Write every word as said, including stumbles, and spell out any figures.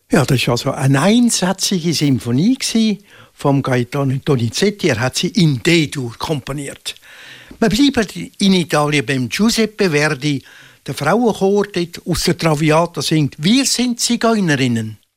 Ja, das war also eine einsätzige Symphonie vom Gaetano Donizetti. Er hat sie in D-Dur komponiert. Wir bleiben in Italien beim Giuseppe Verdi. Der Frauenchor dort aus der Traviata singt «Wir sind Zigeunerinnen».